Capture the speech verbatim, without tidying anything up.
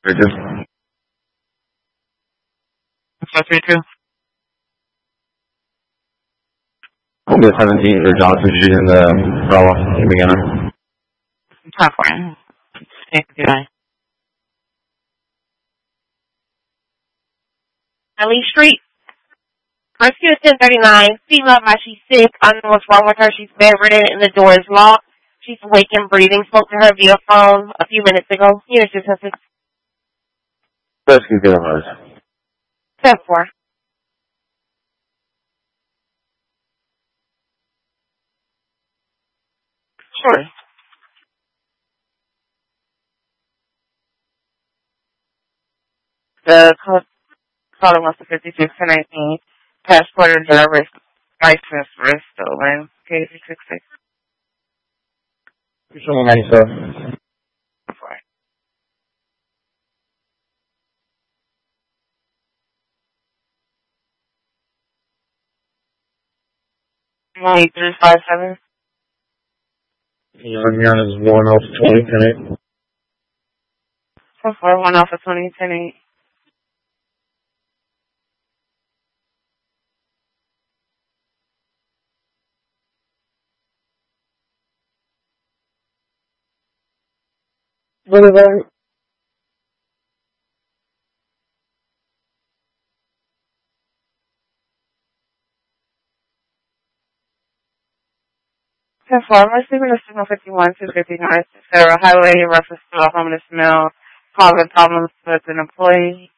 Three two. Five three two. I'll be seventeen or Johnson Street in the Bravo beginner. Top one. fifty-nine. Ellie Street. Rescue is ten thirty-nine. Female, how she's sick. I don't know what's wrong with her. She's bedridden and the door is locked. She's awake and breathing. Spoke to her via phone a few minutes ago. Unit assistance. Rescue get on those. ten four. Sure. The code caller wants to fifty-six to nineteen. Passport or driver's license wrist stolen. K three six six. Showing ninety-seven. Nine three five seven. Your here is one off twenty ten eight. Four four one alpha twenty ten eight. What is that? ten four. I'm receiving a signal fifty-one two fifty-nine Federal Highway in reference to a homeless male causing problems with an employee.